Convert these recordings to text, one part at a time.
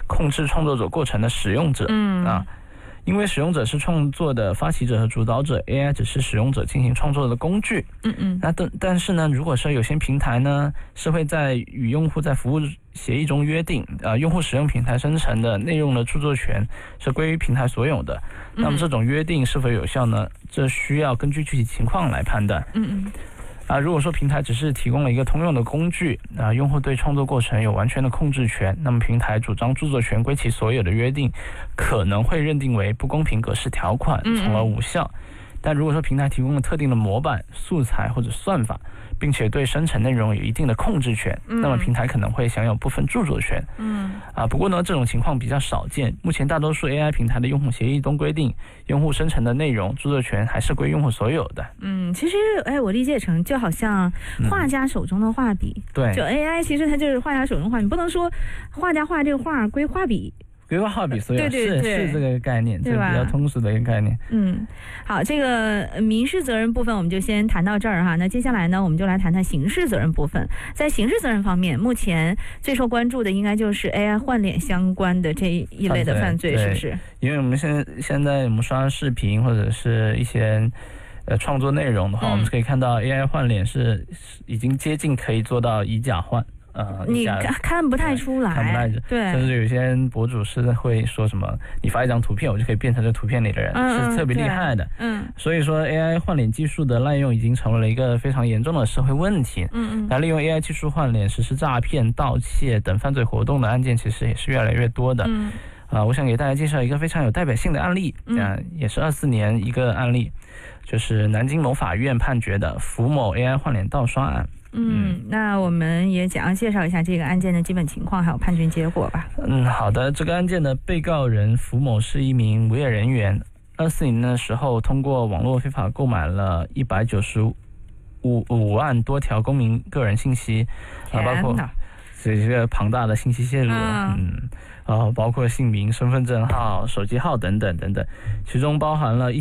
控制创作者过程的使用者。因为使用者是创作的发起者和主导者 ，AI 只是使用者进行创作的工具。但是呢，如果说有些平台呢是会在与用户在服务协议中约定，用户使用平台生成的内容的著作权是归于平台所有的。那么这种约定是否有效呢？这需要根据具体情况来判断。如果说平台只是提供了一个通用的工具，用户对创作过程有完全的控制权，那么平台主张著作权归其所有的约定，可能会认定为不公平格式条款，从而无效。但如果说平台提供了特定的模板、素材或者算法，并且对生成内容有一定的控制权，那么平台可能会享有部分著作权。不过呢，这种情况比较少见。目前大多数 AI 平台的用户协议中规定，用户生成的内容著作权还是归用户所有的。 其实我理解成就好像画家手中的画笔， 对， 就 AI 其实它就是画家手中画笔，不能说画家画这个画归画笔。 规划画笔所有，是这个概念，这个比较通俗的一个概念。 好，这个民事责任部分我们就先谈到这儿哈。那接下来呢，我们就来谈谈刑事责任部分。在刑事责任方面，目前最受关注的应该就是 AI 换脸相关的这一类的犯罪，是不是？因为我们现在我们刷视频或者是一些创作内容的话，我们可以看到 AI 换脸是已经接近可以做到以假换。 你看不太出来，对， 甚至有些博主是会说什么，你发一张图片，我就可以变成这图片里的人，是特别厉害的。所以说 AI 换脸技术的滥用已经成为了一个非常严重的社会问题。那利用 AI 技术换脸实施诈骗、盗窃等犯罪活动的案件，其实也是越来越多的。我想给大家介绍一个非常有代表性的案例，也是24年一个案例，就是南京某法院判决的福某 AI 换脸盗刷案。 那我们也简要介绍一下这个案件的基本情况还有判决结果吧。 好的。这个案件的被告人福某是一名无业人员，24年的时候通过网络非法购买了195万多条公民个人信息，包括这个庞大的信息泄露，包括姓名、身份证号、手机号等等等等，其中包含了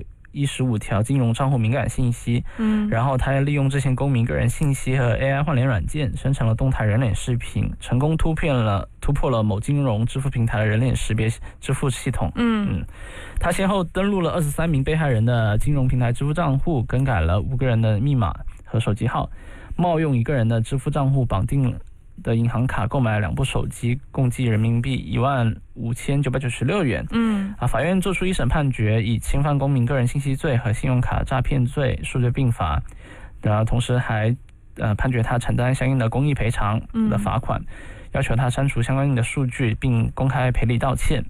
1115条金融账户敏感信息。然后他利用这些公民个人信息和 AI 换脸软件生成了动态人脸视频，成功突破了某金融支付平台的人脸识别支付系统。他先后登录了23名被害人的金融平台支付账户，更改了5个人的密码和手机号，冒用1个人的支付账户绑定的银行卡购买了2部手机，共计人民币15996元。法院作出一审判决，以侵犯公民个人信息罪和信用卡诈骗罪数罪并罚，然后同时还判决他承担相应的公益赔偿的罚款，要求他删除相应的数据并公开赔礼道歉。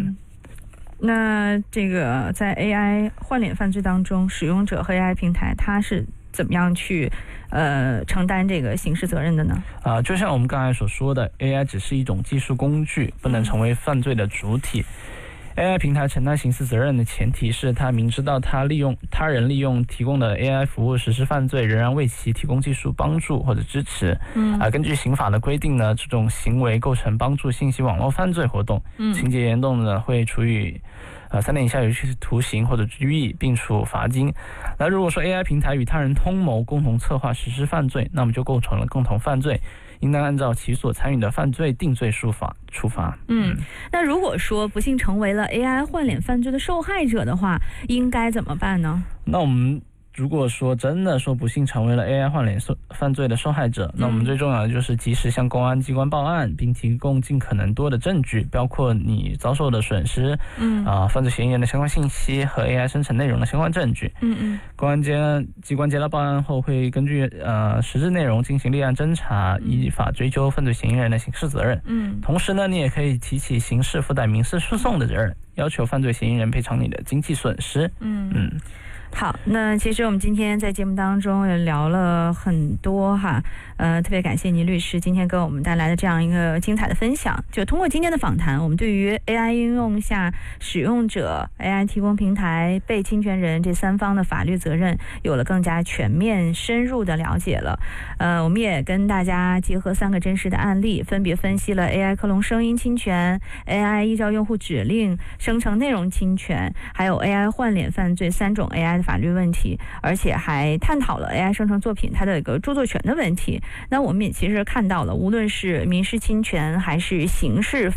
那这个在 AI 换脸犯罪当中，使用者和 AI 平台它是怎么样去承担这个刑事责任的呢？ 就像我们刚才所说的， AI 只是一种技术工具，不能成为犯罪的主体。AI 平台承担刑事责任的前提是他明知道他人利用提供的 AI 服务实施犯罪，仍然为其提供技术帮助或者支持。根据刑法的规定呢，这种行为构成帮助信息网络犯罪活动，情节严重呢会处以3年以下有期徒刑或者拘役，并处罚金。那如果说 AI 平台与他人通谋，共同策划实施犯罪，那么就构成了共同犯罪，应当按照其所参与的犯罪定罪处罚。 那如果说不幸成为了 AI 换脸犯罪的受害者的话，应该怎么办呢？ 那我们如果说真的说不幸成为了 AI 换脸犯罪的受害者，那我们最重要的就是及时向公安机关报案，并提供尽可能多的证据，包括你遭受的损失，犯罪嫌疑人的相关信息和 AI 生成内容的相关证据。公安机关接到报案后，会根据实质内容进行立案侦查，依法追究犯罪嫌疑人的刑事责任。同时呢，你也可以提起刑事附带民事诉讼的责任，要求犯罪嫌疑人赔偿你的经济损失。 好，那其实我们今天在节目当中也聊了很多哈，特别感谢倪律师今天给我们带来的这样一个精彩的分享。就通过今天的访谈，我们对于 AI 应用下使用者、AI 提供平台、被侵权人这3方的法律责任有了更加全面深入的了解了。我们也跟大家结合3个真实的案例，分别分析了 AI 克隆声音侵权、AI 依照用户指令生成内容侵权，还有 AI 换脸犯罪3种 AI 的法律问题，而且还探讨了 AI 生成作品它的一个著作权的问题。那我们也其实看到了，无论是民事侵权还是刑事